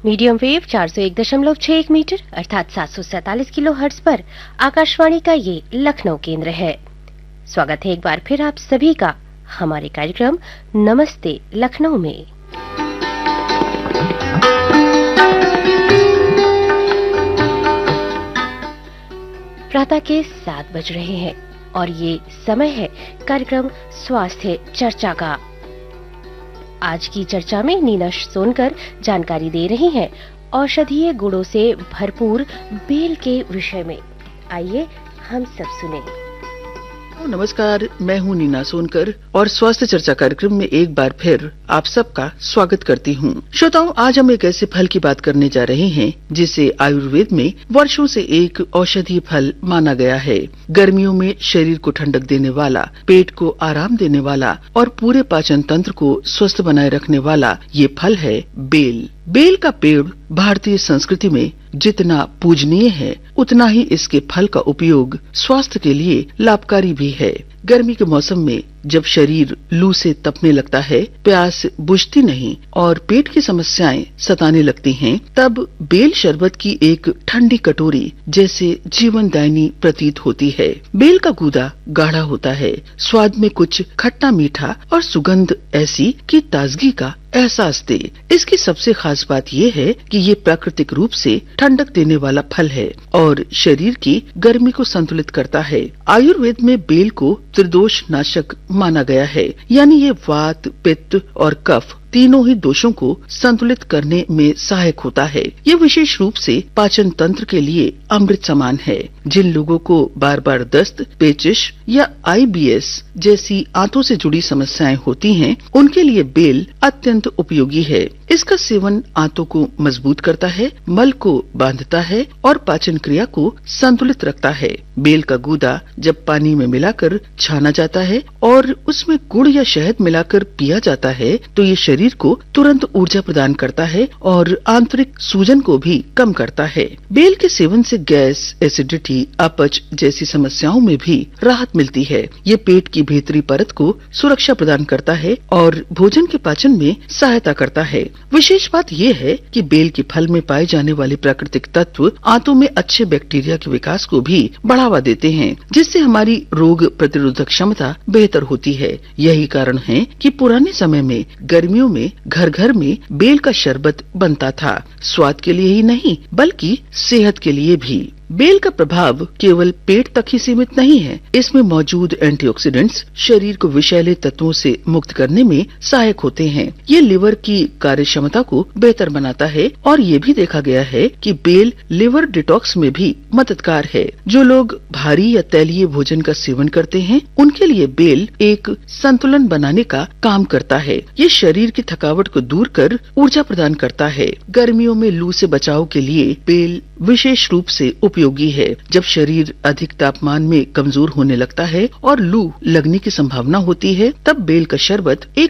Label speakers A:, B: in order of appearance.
A: Medium wave 401.61 metre अर्थात 747 kilohertz पर आकाशवाणी का ये लखनऊ केंद्र है। स्वागत है एक बार फिर आप सभी का हमारे कार्यक्रम नमस्ते लखनऊ में। प्रातः के 7 बज रहे हैं और ये समय है कार्यक्रम स्वास्थ्य चर्चा का। आज की चर्चा में नीना सोनकर जानकारी दे रही हैं औषधीय गुणों से भरपूर बेल के विषय में। आइए हम सब सुने।
B: नमस्कार, मैं हूं नीना सोनकर और स्वास्थ्य चर्चा कार्यक्रम में एक बार फिर आप सबका स्वागत करती हूं। श्रोताओं, आज हम एक ऐसे फल की बात करने जा रहे हैं जिसे आयुर्वेद में वर्षों से एक औषधीय फल माना गया है। गर्मियों में शरीर को ठंडक देने वाला, पेट को आराम देने वाला और पूरे पाचन तंत्र को स्वस्थ बनाए रखने वाला ये फल है बेल। बेल का पेड़ भारतीय संस्कृति में जितना पूजनीय है उतना ही इसके फल का उपयोग स्वास्थ्य के लिए लाभकारी भी है। गर्मी के मौसम में जब शरीर लू से तपने लगता है, प्यास बुझती नहीं और पेट की समस्याएं सताने लगती हैं, तब बेल शरबत की एक ठंडी कटोरी जैसे जीवनदायिनी प्रतीत होती है। बेल का गूदा गाढ़ा होता है, स्वाद में कुछ खट्टा मीठा और सुगंध ऐसी कि ताजगी का एहसास दे। इसकी सबसे खास बात यह है कि ये प्राकृतिक रूप से ठंडक देने वाला फल है और शरीर की गर्मी को संतुलित करता है। आयुर्वेद में बेल को त्रिदोष नाशक माना गया है, यानी ये वात, पित्त और कफ तीनों ही दोषों को संतुलित करने में सहायक होता है। ये विशेष रूप से पाचन तंत्र के लिए अमृत समान है। जिन लोगों को बार बार दस्त, पेचिश या IBS जैसी आंतों से जुड़ी समस्याएं होती हैं, उनके लिए बेल अत्यंत उपयोगी है। इसका सेवन आंतों को मजबूत करता है, मल को बांधता है और पाचन क्रिया को संतुलित रखता है। बेल का गूदा जब पानी में मिलाकर छाना जाता है और उसमें गुड़ या शहद मिलाकर पिया जाता है तो ये शरीर को तुरंत ऊर्जा प्रदान करता है और आंतरिक सूजन को भी कम करता है। बेल के सेवन से गैस, एसिडिटी, अपच जैसी समस्याओं में भी राहत मिलती है। ये पेट की भीतरी परत को सुरक्षा प्रदान करता है और भोजन के पाचन में सहायता करता है। विशेष बात यह है कि बेल के फल में पाए जाने वाले प्राकृतिक तत्व आंतों में अच्छे बैक्टीरिया के विकास को भी बढ़ावा देते हैं, जिससे हमारी रोग प्रतिरोधक क्षमता बेहतर होती है। यही कारण है कि पुराने समय में गर्मियों में घर घर में बेल का शरबत बनता था, स्वाद के लिए ही नहीं बल्कि सेहत के लिए भी। बेल का प्रभाव केवल पेट तक ही सीमित नहीं है। इसमें मौजूद एंटीऑक्सीडेंट्स शरीर को विषैले तत्वों से मुक्त करने में सहायक होते हैं। ये लिवर की कार्य क्षमता को बेहतर बनाता है और ये भी देखा गया है कि बेल लिवर डिटॉक्स में भी मददगार है। जो लोग भारी या तैलीय भोजन का सेवन करते हैं, उनके लिए बेल एक संतुलन बनाने का काम करता है। ये शरीर की थकावट को दूर कर ऊर्जा प्रदान करता है। गर्मियों में लू से बचाव के लिए बेल विशेष रूप से उपयोगी है। जब शरीर अधिक तापमान में कमजोर होने लगता है और लू लगने की संभावना होती है, तब बेल का शरबत एक